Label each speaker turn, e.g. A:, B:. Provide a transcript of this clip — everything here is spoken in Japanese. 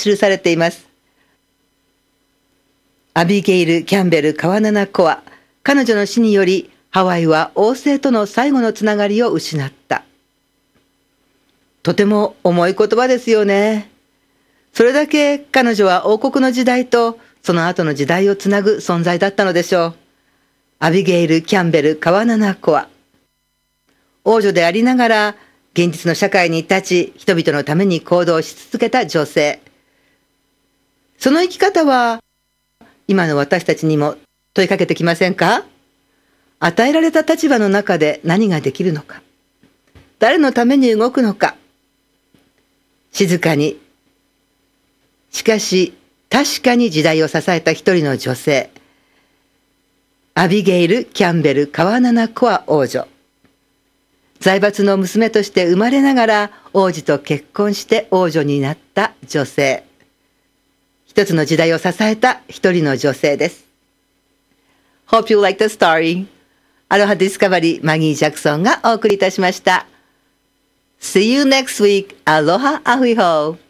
A: 記されています。アビゲイル・キャンベル・カワナナコア、彼女の死によりハワイは王政との最後のつながりを失った。とても重い言葉ですよね。それだけ彼女は王国の時代とその後の時代をつなぐ存在だったのでしょう。アビゲイル・キャンベル・カワナナコア。王女でありながら現実の社会に立ち、人々のために行動し続けた女性。その生き方は今の私たちにも問いかけてきませんか？与えられた立場の中で何ができるのか、誰のために動くのか。静かに、しかし確かに時代を支えた一人の女性、アビゲイル・キャンベル・カワナナコア王女。財閥の娘として生まれながら王子と結婚して王女になった女性。一つの時代を支えた一人の女性です。Hope you like the story. アロハディスカバリーマギー・ジャクソンがお送りいたしました。See you next week. Aloha ahui ho.